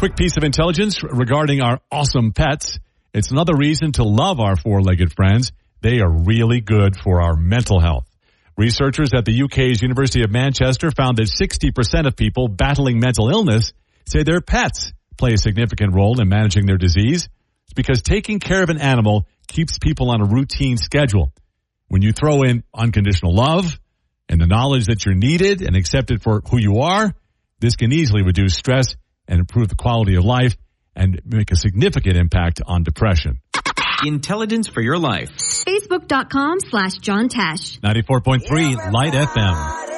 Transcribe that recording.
Quick piece of intelligence regarding our awesome pets. It's another reason to love our four-legged friends. They are really good for our mental health. Researchers at the UK's University of Manchester found that 60% of people battling mental illness say their pets play a significant role in managing their disease. It's because taking care of an animal keeps people on a routine schedule. When you throw in unconditional love and the knowledge that you're needed and accepted for who you are, this can easily reduce stress and improve the quality of life and make a significant impact on depression. Intelligence for your life. Facebook.com/John Tesh. 94.3 Light FM.